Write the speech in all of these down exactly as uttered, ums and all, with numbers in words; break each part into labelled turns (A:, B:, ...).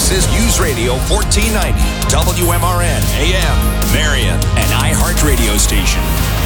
A: This is News Radio fourteen ninety, W M R N, A M, Marion, an iHeart radio station.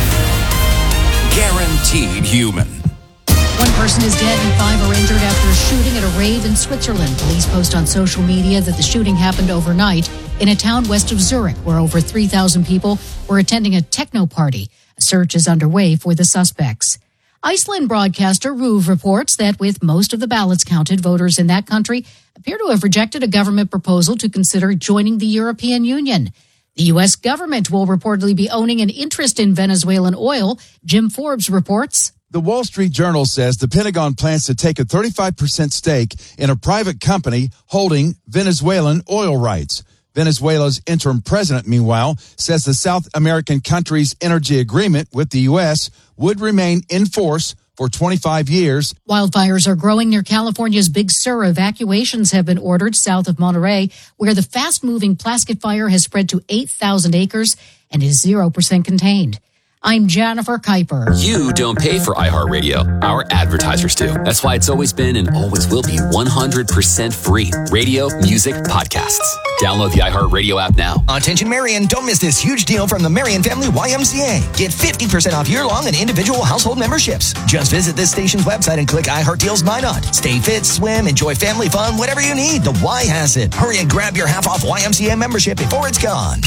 A: Guaranteed human.
B: One person is dead and five are injured after a shooting at a rave in Switzerland. Police post on social media that the shooting happened overnight in a town west of Zurich, where over three thousand people were attending a techno party. A search is underway for the suspects. Iceland broadcaster RÚV reports that with most of the ballots counted, voters in that country appear to have rejected a government proposal to consider joining the European Union. The U S government will reportedly be owning an interest in Venezuelan oil. Jim Forbes reports.
C: The Wall Street Journal says the Pentagon plans to take a thirty-five percent stake in a private company holding Venezuelan oil rights. Venezuela's interim president, meanwhile, says the South American country's energy agreement with the U S would remain in force for twenty-five years.
B: Wildfires are growing near California's Big Sur. Evacuations have been ordered south of Monterey, where the fast-moving Plaskett fire has spread to eight thousand acres and is zero percent contained. I'm Jennifer Kuiper.
D: You don't pay for iHeartRadio. Our advertisers do. That's why it's always been and always will be one hundred percent free. Radio, music, podcasts. Download the iHeartRadio app now.
E: Attention Marion, don't miss this huge deal from the Marion Family Y M C A. Get fifty percent off year-long and individual household memberships. Just visit this station's website and click iHeart Deals Buy Not. Stay fit, swim, enjoy family fun, whatever you need. The Y has it. Hurry and grab your half-off Y M C A membership before it's gone.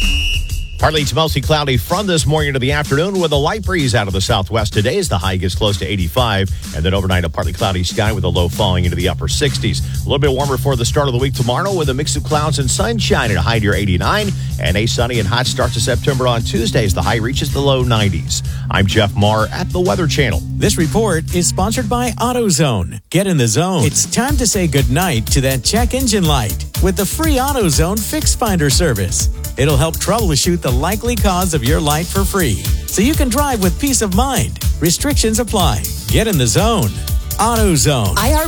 F: Partly to mostly cloudy from this morning into the afternoon with a light breeze out of the southwest today as the high gets close to eighty-five. And then overnight, a partly cloudy sky with a low falling into the upper sixties. A little bit warmer for the start of the week tomorrow with a mix of clouds and sunshine at a high near eighty-nine. And a sunny and hot start to September on Tuesday as the high reaches the low nineties. I'm Jeff Marr at the Weather Channel.
G: This report is sponsored by AutoZone. Get in the zone. It's time to say goodnight to that check engine light with the free AutoZone Fix Finder service. It'll help troubleshoot the likely cause of your light for free, so you can drive with peace of mind. Restrictions apply. Get in the zone. AutoZone.